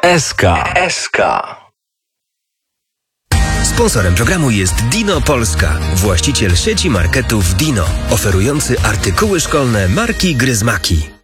SK. Sponsorem programu jest Dino Polska, właściciel sieci marketów Dino, oferujący artykuły szkolne marki Gryzmaki.